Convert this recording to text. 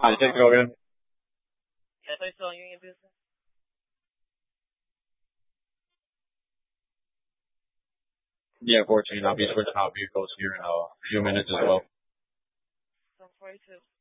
Hi, take it again. Yes, are you still in union business? Yeah, 14. I'll be switching out vehicles here in a few minutes as well. 742.